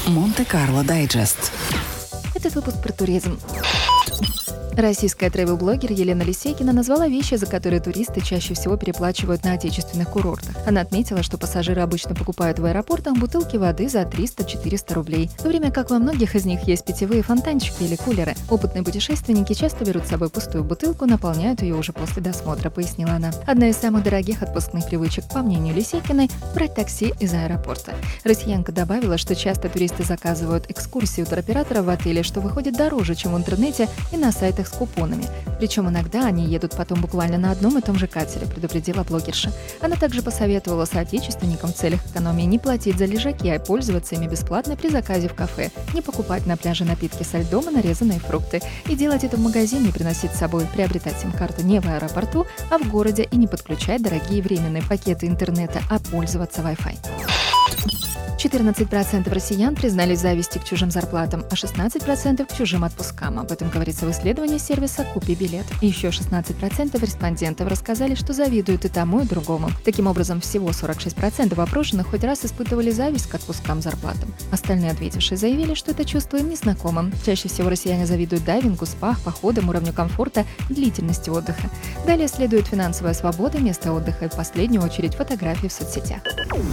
Монте-Карло Дайджест. Этот выпуск про туризм. Российская тревел-блогер Елена Лисейкина назвала вещи, за которые туристы чаще всего переплачивают на отечественных курортах. Она отметила, что пассажиры обычно покупают в аэропортах бутылки воды за 300-400 рублей, в то время как во многих из них есть питьевые фонтанчики или кулеры. Опытные путешественники часто берут с собой пустую бутылку, наполняют ее уже после досмотра, пояснила она. Одна из самых дорогих отпускных привычек, по мнению Лисейкиной, брать такси из аэропорта. Россиянка добавила, что часто туристы заказывают экскурсии у туроператора в отеле, что выходит дороже, чем в интернете и на сайтах с купонами. Причем иногда они едут потом буквально на одном и том же катере, предупредила блогерша. Она также посоветовала соотечественникам в целях экономии не платить за лежаки, а пользоваться ими бесплатно при заказе в кафе, не покупать на пляже напитки со льдом и нарезанные фрукты, и делать это в магазине и приносить с собой, приобретать сим-карту не в аэропорту, а в городе, и не подключать дорогие временные пакеты интернета, а пользоваться Wi-Fi. 14% россиян признались зависти к чужим зарплатам, а 16% к чужим отпускам. Об этом говорится в исследовании сервиса «Купи билет». И еще 16% респондентов рассказали, что завидуют и тому, и другому. Таким образом, всего 46% опрошенных хоть раз испытывали зависть к отпускам, зарплатам. Остальные ответившие заявили, что это чувство им незнакомо. Чаще всего россияне завидуют дайвингу, спа, походам, уровню комфорта, длительности отдыха. Далее следует финансовая свобода, место отдыха и в последнюю очередь фотографии в соцсетях.